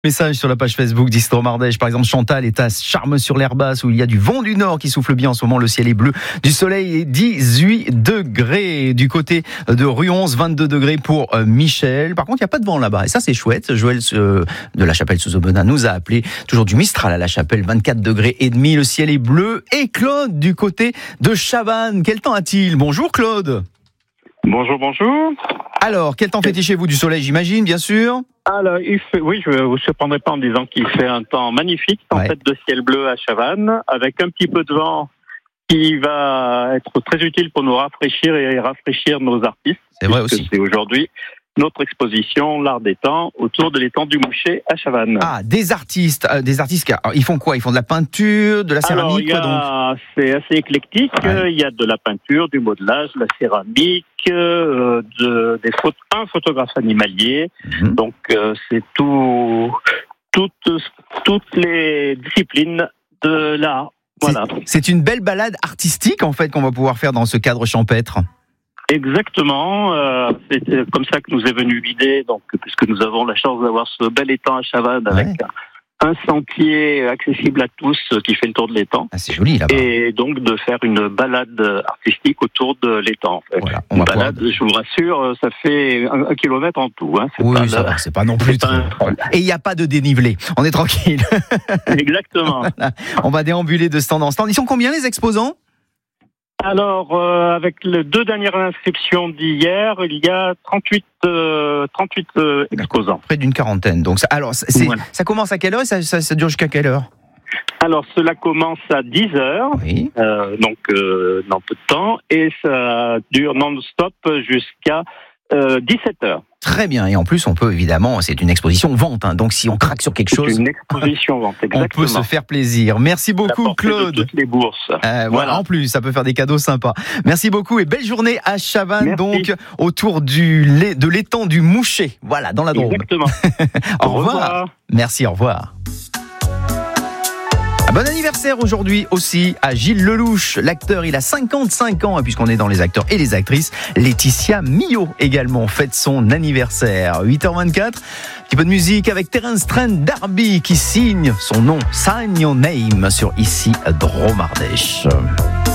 Message sur la page Facebook d'Istro-Mardèche. Par exemple, Chantal est à Charmes-sur-l'Herbasse où il y a du vent du nord qui souffle bien en ce moment. Le ciel est bleu, du soleil est 18 degrés. Du côté de Ruons, 22 degrés pour Michel. Par contre, il n'y a pas de vent là-bas et ça c'est chouette. Joël de la Chapelle-sous-Aubenas nous a appelé. Toujours du Mistral à la Chapelle, 24 degrés et demi. Le ciel est bleu. Et Claude du côté de Chavannes. Quel temps a-t-il ? Bonjour Claude. Bonjour, bonjour. Alors, quel temps fait-il chez vous ? Du soleil, j'imagine, bien sûr. Alors, oui, je ne vous surprendrai pas en disant qu'il fait un temps magnifique, tempête de ciel bleu à Chavannes, avec un petit peu de vent qui va être très utile pour nous rafraîchir et rafraîchir nos artistes. C'est vrai aussi. C'est aujourd'hui notre exposition, l'art des temps, autour de l'étang du Mouchet à Chavannes. Ah, des artistes, ils font quoi ? Ils font de la peinture, de la céramique, c'est assez éclectique. Ouais. Il y a de la peinture, du modelage, de la céramique, un photographe animalier. Mm-hmm. Donc c'est toutes les disciplines de l'art. Voilà. C'est une belle balade artistique en fait qu'on va pouvoir faire dans ce cadre champêtre. Exactement, c'est comme ça que nous est venue l'idée, donc puisque nous avons la chance d'avoir ce bel étang à Chavannes avec un sentier accessible à tous qui fait le tour de l'étang. Ah, c'est joli là-bas. Et donc de faire une balade artistique autour de l'étang. En fait. Voilà, une balade, je vous rassure, ça fait 1 kilomètre en tout. Hein. Ça va, c'est pas non plus trop. Et il n'y a pas de dénivelé, on est tranquille. Exactement. Voilà. On va déambuler de stand en stand. Ils sont combien les exposants ? Alors, avec les 2 dernières inscriptions d'hier, il y a 38 exposants. Près d'une quarantaine. Donc, ça commence à quelle heure et ça dure jusqu'à quelle heure ? Alors, cela commence à 10h, oui. Donc dans peu de temps, et ça dure non-stop jusqu'à 17h. Très bien, et en plus on peut évidemment, c'est une exposition vente, hein, donc si on craque sur quelque chose, une exposition vente, exactement. On peut se faire plaisir. Merci beaucoup Claude. De toutes les bourses. Voilà, en plus ça peut faire des cadeaux sympas. Merci beaucoup et belle journée à Chavannes. Merci. Donc autour de l'étang du Mouchet, voilà, dans la Drôme. Exactement. Au revoir. Merci, au revoir. Bon anniversaire aujourd'hui aussi à Gilles Lelouch, l'acteur, il a 55 ans, et puisqu'on est dans les acteurs et les actrices, Laetitia Millot également fête son anniversaire. 8h24, petit peu de musique avec Terence Trent D'Arby qui signe son nom, Sign Your Name sur ici Drôme-Ardèche.